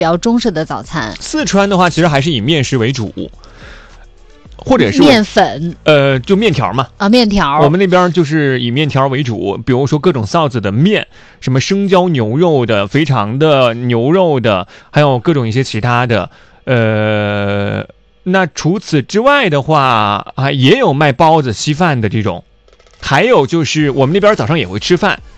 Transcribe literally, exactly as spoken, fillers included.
比较中式的早餐。 四川的话，其实还是以面食为主，或者是面粉， 呃，就面条嘛。 啊，面条。 我们那边就是以面条为主，比如说各种臊子的面，什么生椒牛肉的、肥肠的、牛肉的，还有各种一些其他的。呃，那除此之外的话，啊，也有卖包子、稀饭的这种。还有就是我们那边早上也会吃饭，